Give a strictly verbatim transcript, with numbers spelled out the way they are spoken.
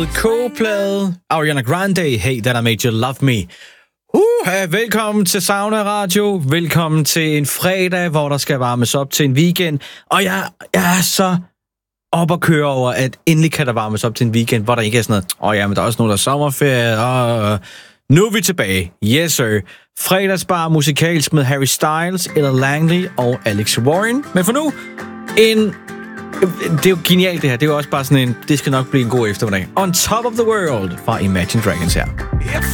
K-plade, Ariana Grande, Hey That I Made You Love Me. Uh, velkommen til Sauna Radio. Velkommen til en fredag, hvor der skal varmes op til en weekend. Og jeg, jeg er så op at køre over, at endelig kan der varmes op til en weekend, hvor der ikke er sådan noget, åh oh ja, men der er også noget, der er sommerferie, og nu er vi tilbage. Yes, sir. Fredagsbar musikalsk med Harry Styles, Ella Langley og Alex Warren. Men for nu, en... Det er jo genialt det her. Det er jo også bare sådan en, det skal nok blive en god eftermiddag. On Top of the World fra Imagine Dragons her.